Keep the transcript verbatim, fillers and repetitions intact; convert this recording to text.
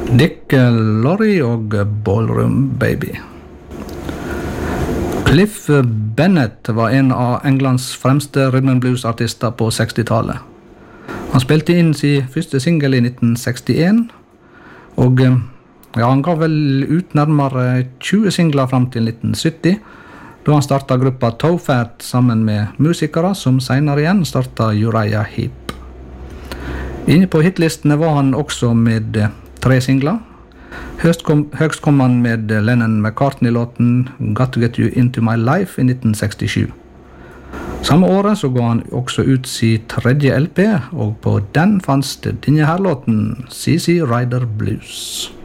Dick Lorry og Ballroom Baby. Cliff Bennett var en av Englands fremste rhythm and blues-artister på sekstitallet. Han spilte inn sin første single i nitten sekstien, og ja, han gav vel ut nærmere tjue singler frem til nitten sytti, da han startet gruppa Toe Fat sammen med musikere som senere igjen startet Uriah Heep. Inne på hitlistene var han også med tre singler. Høgst kom, høgst kom han med Lennon-McCartney-låten Got to Get You Into My Life i nitten sekstisju. Samme året så ga han også ut sin tredje L P, og på den fanns det denne her låten, C C Rider Blues.